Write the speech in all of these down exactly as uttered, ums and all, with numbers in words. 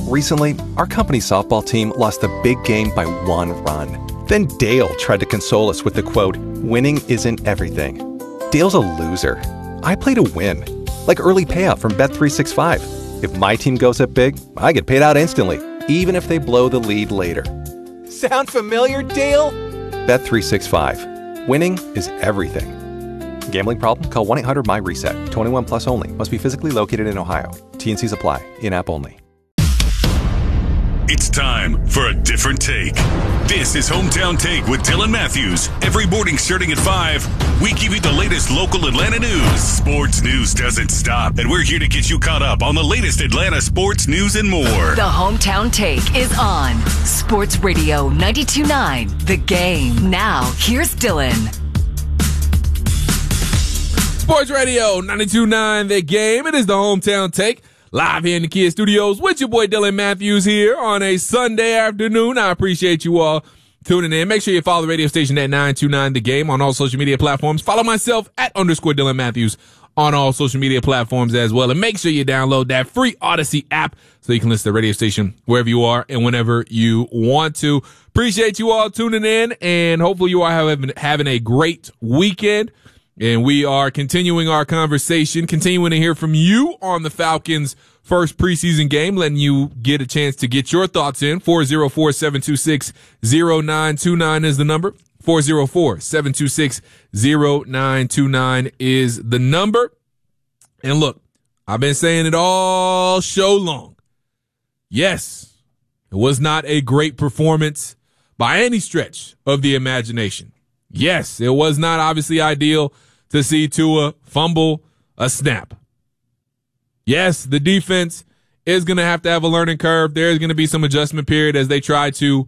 Recently, our company softball team lost a big game by one run. Then Dale tried to console us with the quote, "Winning isn't everything." Dale's a loser. I play to win. Like early payout from Bet three sixty-five. If my team goes up big, I get paid out instantly, even if they blow the lead later. Sound familiar, Dale? Bet three sixty-five. Winning is everything. Gambling problem? Call one eight hundred M Y reset. twenty-one plus only. Must be physically located in Ohio. T N Cs apply. In-app only. It's time for a different take. This is Hometown Take with Dylan Matthews. Every morning starting at five, we give you the latest local Atlanta news. Sports news doesn't stop, and we're here to get you caught up on the latest Atlanta sports news and more. The Hometown Take is on Sports Radio ninety-two point nine, The Game. Now, here's Dylan. Sports Radio ninety-two point nine, The Game. It is the Hometown Take. Live here in the Kia Studios with your boy Dylan Matthews here on a Sunday afternoon. I appreciate you all tuning in. Make sure you follow the radio station at nine two nine The Game on all social media platforms. Follow myself at underscore Dylan Matthews on all social media platforms as well. And make sure you download that free Odyssey app so you can listen to the radio station wherever you are and whenever you want to. Appreciate you all tuning in, and hopefully you are having, having a great weekend. And we are continuing our conversation, continuing to hear from you on the Falcons' first preseason game, letting you get a chance to get your thoughts in. four oh four, seven two six, oh nine two nine is the number. four oh four, seven two six, oh nine two nine is the number. And look, I've been saying it all show long. Yes, it was not a great performance by any stretch of the imagination. Yes, it was not obviously ideal to see Tua fumble a snap. Yes, the defense is going to have to have a learning curve. There's going to be some adjustment period as they try to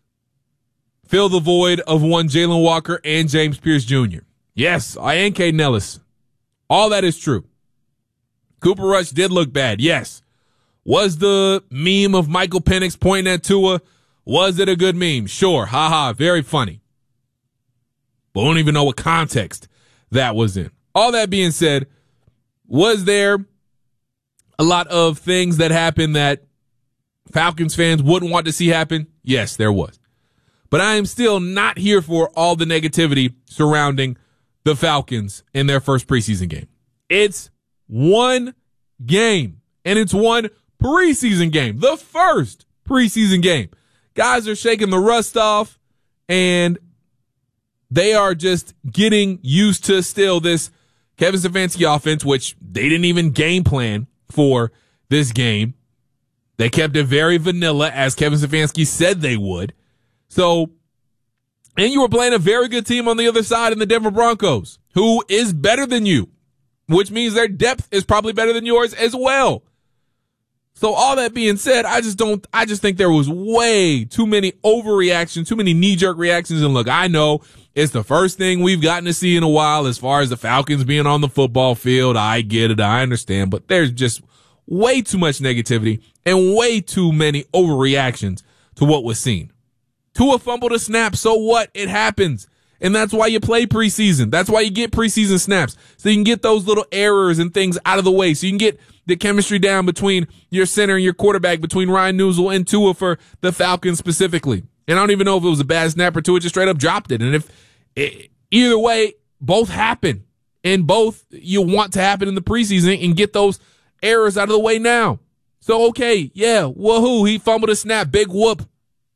fill the void of one Jalen Walker and James Pierce Junior Yes, I am Caden Ellis. All that is true. Cooper Rush did look bad, yes. Was the meme of Michael Penix pointing at Tua, was it a good meme? Sure, haha, very funny. But I don't even know what context that was in. All that being said, was there a lot of things that happened that Falcons fans wouldn't want to see happen? Yes, there was. But I am still not here for all the negativity surrounding the Falcons in their first preseason game. It's one game, and it's one preseason game, the first preseason game. Guys are shaking the rust off, and they are just getting used to still this Kevin Stefanski offense, which they didn't even game plan for this game. They kept it very vanilla, as Kevin Stefanski said they would. So, and you were playing a very good team on the other side in the Denver Broncos, who is better than you, which means their depth is probably better than yours as well. So all that being said, I just don't, I just think there was way too many overreactions, too many knee-jerk reactions. And look, I know it's the first thing we've gotten to see in a while as far as the Falcons being on the football field. I get it. I understand. But there's just way too much negativity and way too many overreactions to what was seen. Tua fumbled a snap. So what? It happens. And that's why you play preseason. That's why you get preseason snaps. So you can get those little errors and things out of the way. So you can get the chemistry down between your center and your quarterback, between Ryan Newsel and Tua for the Falcons specifically. And I don't even know if it was a bad snap or Tua just straight up dropped it. And if it, either way, both happen. And both you want to happen in the preseason and get those errors out of the way now. So, okay, yeah, woohoo, he fumbled a snap, big whoop.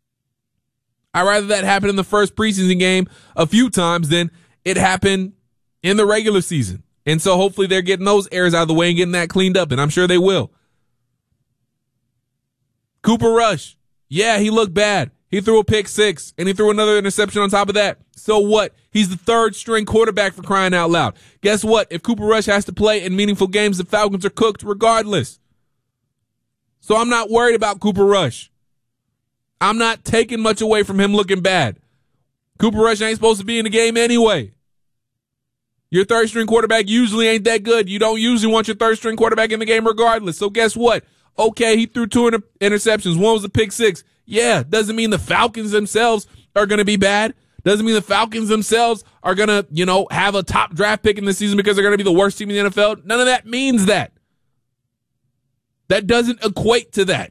I'd rather that happen in the first preseason game a few times than it happened in the regular season. And so hopefully they're getting those errors out of the way and getting that cleaned up, and I'm sure they will. Cooper Rush, yeah, he looked bad. He threw a pick six, and he threw another interception on top of that. So what? He's the third string quarterback for crying out loud. Guess what? If Cooper Rush has to play in meaningful games, the Falcons are cooked regardless. So I'm not worried about Cooper Rush. I'm not taking much away from him looking bad. Cooper Rush ain't supposed to be in the game anyway. Your third string quarterback usually ain't that good. You don't usually want your third string quarterback in the game regardless. So guess what? Okay, he threw two inter- interceptions. One was a pick six. Yeah, doesn't mean the Falcons themselves are going to be bad. Doesn't mean the Falcons themselves are going to, you know, have a top draft pick in the season because they're going to be the worst team in the N F L. None of that means that. That doesn't equate to that.